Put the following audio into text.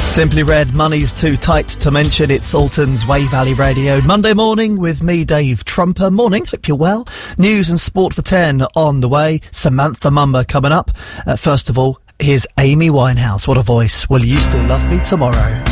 Simply Red, Money's Too Tight to Mention. It's Alton's Way Valley Radio. Monday morning with me, Dave Trumper. Morning, hope you're well. News and sport for 10 on the way. Samantha Mumba coming up. First of all, here's Amy Winehouse. What a voice. Will You Still Love Me Tomorrow?